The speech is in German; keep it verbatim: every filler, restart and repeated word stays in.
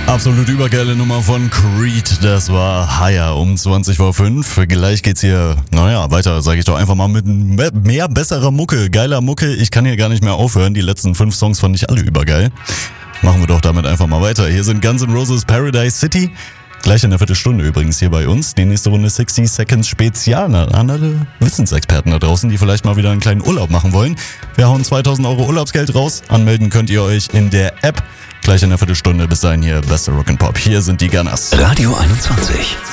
Absolut übergeile Nummer von Creed, das war Higher um zwanzig vor fünf. Gleich geht's hier, naja, weiter, sage ich doch einfach mal, mit mehr besserer Mucke, geiler Mucke. Ich kann hier gar nicht mehr aufhören, die letzten fünf Songs fand ich alle übergeil. Machen wir doch damit einfach mal weiter. Hier sind Guns N' Roses Paradise City. Gleich in der Viertelstunde übrigens hier bei uns. Die nächste Runde sechzig Seconds Spezial an alle Wissensexperten da draußen, die vielleicht mal wieder einen kleinen Urlaub machen wollen. Wir hauen zweitausend Euro Urlaubsgeld raus. Anmelden könnt ihr euch in der App. Gleich in der Viertelstunde. Bis dahin hier beste Rock'n'Pop. Hier sind die Gunners. Radio einundzwanzig.